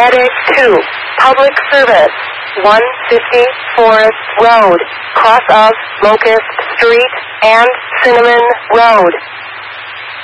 Medic 2, public service, 150 Forest Road, cross of Locust Street and Cinnamon Road.